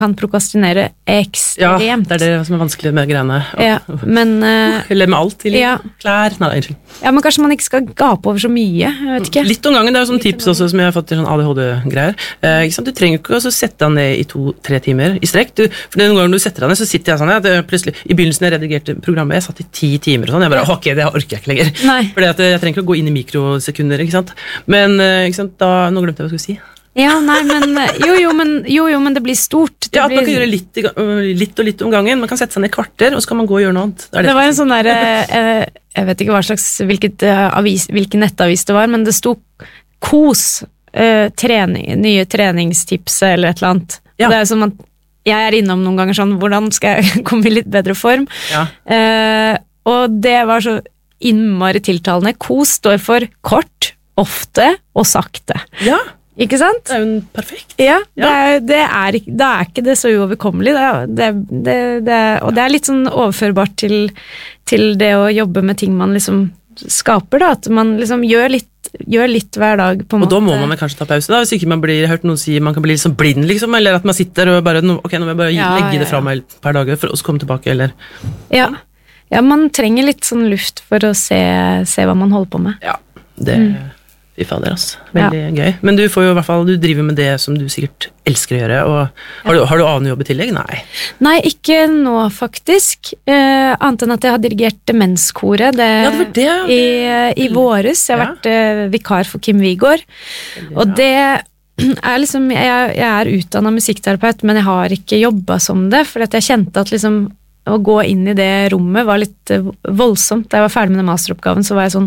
kan prokrastinere ekstremt. Ja, det det som vanskelig med greiene. Ja, men... Eller med alt, eller ja. Klær. Nei, unnskyld. Ja, men kanskje man ikke skal gape over så mye, jeg vet ikke. Litt om gangen, det jo sånn tips også som jeg har fått til sånn ADHD-greier. Ikke sant? Du trenger ikke å sette deg ned i 2-3 timer i strekk. For noen ganger du setter deg ned, så sitter jeg sånn, plutselig, i begynnelsen jeg redigerte programmet, jeg satt i 10 timer og sånn, jeg bare, ok, det orker jeg ikke lenger. Nei. Fordi at jeg trenger ikke å gå inn i mikrosekunder, ikke sant? Men, ikke sant, nå glemte jeg hva jeg skulle si. Ja, nei, men men det blir stort. Ja, at man kan gjøre litt om gangen. Man kan sette seg ned i kvarter, og så kan man gå og gjøre noe annet. Det var en sånn der, jeg vet ikke hvilken nettavis det var, men det sto KOS, nye treningstips eller et eller annet. Ja. Det sånn at jeg innom noen ganger sånn, hvordan skal jeg komme i litt bedre form? Ja. Og det var så innmari tiltalende. KOS står for kort, ofte og sakte. Ja. Ikke sant? Det jo en perfekt. Ja, da ikke det så uoverkommelig. Og det litt sånn overførbart til det å jobbe med ting man liksom skaper, da. At man liksom gjør litt hver dag på en måte. Og da må man kanskje ta pause, da, hvis ikke man blir, hørt noen si man kan bli litt sånn blind, liksom, eller at man sitter og bare, ok, nå må jeg bare legge det fra meg et par dager for å komme tilbake, eller... Ja, man trenger litt sånn luft for å se hva man holder på med. Ja, det... Fy fader, ass. Veldig gøy. Men du får jo i hvert fall, du driver med det som du sikkert elsker å gjøre, og har du annen jobb i tillegg? Nei, ikke nå faktisk. Annet enn at jeg har dirigert demenskoret i våres. Jeg har vært vikar for Kim Vigård. Og det liksom, jeg utdannet musikkterapeut, men jeg har ikke jobbet som det, for jeg kjente at liksom å gå inn i det rommet var litt voldsomt. Da jeg var ferdig med den masteroppgaven, så var jeg sånn...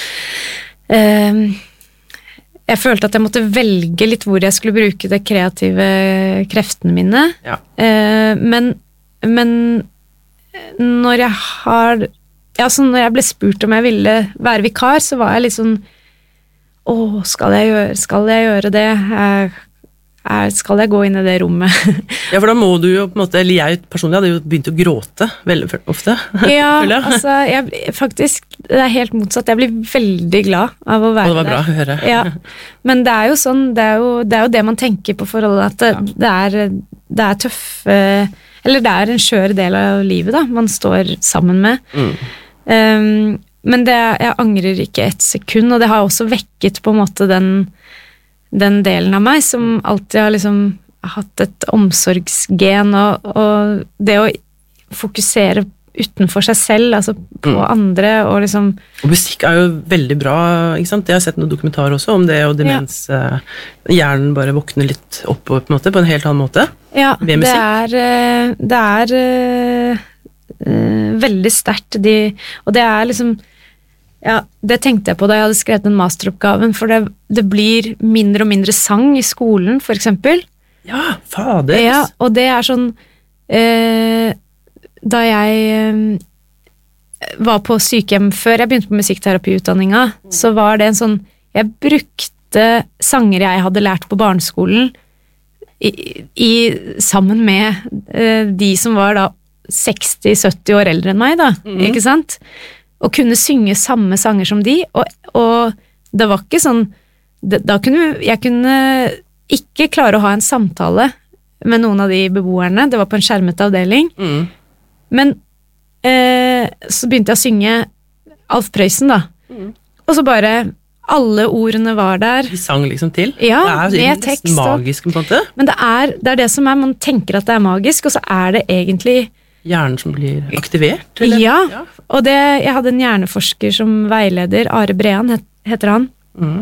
jeg følte at jeg måtte velge litt hvor jeg skulle bruke de kreative kreftene mine. Ja. Men når jeg ble spurt om jeg ville være vikar, så var jeg litt sånn, skal jeg gjøre det? Skal jeg gå inn i det rommet? Ja, for da må du jo på en måte, eller jeg personlig hadde jo begynt å gråte veldig ofte. Ja, altså, faktisk, det helt motsatt. Jeg blir veldig glad av å være der. Og det var bra å høre. Ja, men det jo sånn, det jo det man tenker på forholdet, at det tøff, eller det en skjør del av livet da, man står sammen med. Men jeg angrer ikke et sekund, og det har også vekket på en måte den delen av meg som alltid har liksom hatt et omsorgsgen, og det å fokusere utenfor seg selv, altså på andre, og liksom... Og musikk jo veldig bra, ikke sant? Jeg har sett noen dokumentarer også om det, og demens, hjernen bare våkner litt opp på en måte, på en helt annen måte. Ja, ved musikk. Det veldig sterkt, og det liksom... Ja, det tenkte jeg på da jeg hadde skrevet den masteroppgaven, for det blir mindre og mindre sang i skolen, for eksempel. Ja, fader. Ja, og det sånn, da jeg var på sykehjem før jeg begynte på musikkterapiutdanninga, så var det en sånn, jeg brukte sanger jeg hadde lært på barneskolen, sammen med de som var da 60-70 år eldre enn meg da, ikke sant? Og kunne synge samme sanger som de, og det var ikke sånn, jeg kunne ikke klare å ha en samtale med noen av de beboerne, det var på en skjermet avdeling, men så begynte jeg å synge Alf Prøysen da, og så bare, alle ordene var der. De sang liksom til? Ja, med tekst. Det magisk på en måte. Men det det som man tenker at det magisk, og så det egentlig hjernen som blir aktivert? Eller? Ja, og jeg hadde en hjerneforsker som veileder, Are Brean heter han.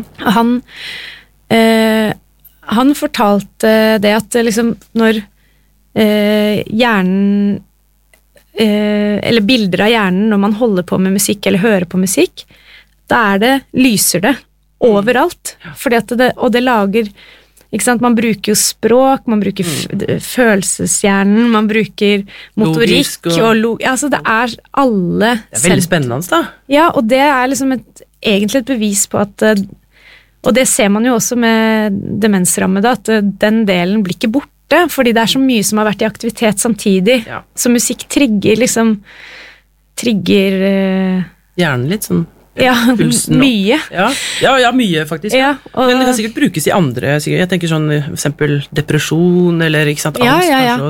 Han fortalte det at liksom når hjernen eller bilder av hjernen når man holder på med musikk eller hører på musikk, da lyser det overalt, fordi at det lager, ikke sant? Man bruker jo språk, man bruker følelseshjernen, man bruker motorikk altså det alle det veldig spennende da. Ja, og det liksom egentlig et bevis på at og det ser man jo også med demensrammede, at den delen blir ikke borte, fordi det så mye som har vært i aktivitet samtidig, så musikk trigger hjernen litt sånn pulsen mye. Ja, mye faktisk. Men det kan sikkert brukes i andre, jeg tenker sånn, for eksempel depresjon, eller ikke sant, angst, kanskje.